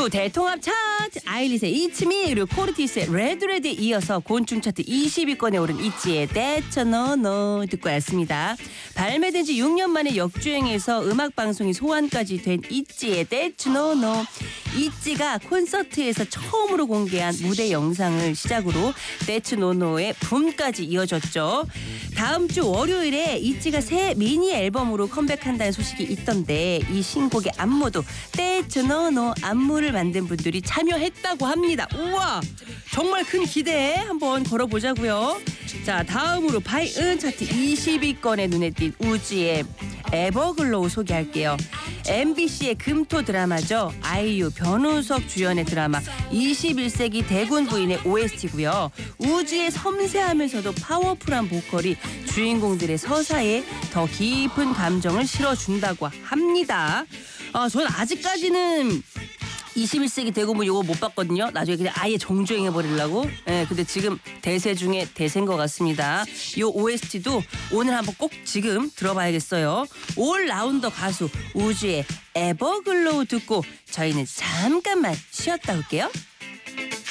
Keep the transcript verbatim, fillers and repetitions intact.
주 대통합 차트 아일릿의 It's Me 그리고 코르티스의 레드 레드에 이어서 곤충 차트 이십 위권에 오른 있지의 That's No No 듣고 왔습니다. 발매된 지 육 년 만에 역주행해서 음악방송이 소환까지 된 있지의 That's No No. 있지가 콘서트에서 처음으로 공개한 무대 영상을 시작으로 That's No No의 붐까지 이어졌죠. 다음 주 월요일에 있지가 새 미니 앨범으로 컴백한다는 소식이 있던데 이 신곡의 안무도 That's No No 안무를 만든 분들이 참여했다고 합니다. 우와, 정말 큰 기대 한번 걸어보자고요. 자, 다음으로 바이은 차트 이십 위권에 눈에 띈 우지의 에버글로우 소개할게요. 엠비씨의 금토 드라마죠. 아이유, 변우석 주연의 드라마 이십일 세기 대군 부인의 오에스티고요. 우지의 섬세하면서도 파워풀한 보컬이 주인공들의 서사에 더 깊은 감정을 실어준다고 합니다. 아, 저는 아직까지는 이십일 세기 대군부 이거 못 봤거든요. 나중에 그냥 아예 정주행해 버리려고. 예, 근데 지금 대세 중에 대세인 것 같습니다. 이 오에스티도 오늘 한번 꼭 지금 들어봐야겠어요. 올라운더 가수 우주의 에버글로우 듣고 저희는 잠깐만 쉬었다 올게요.